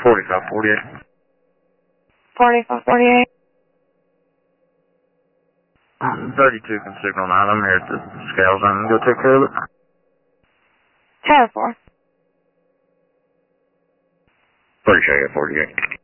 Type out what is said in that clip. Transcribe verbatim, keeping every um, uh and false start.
forty-five forty-eight. forty-five forty-eight. thirty-two can signal nine. I'm here at the scale zone. Go take care of it. ten four. Appreciate it, forty-eight.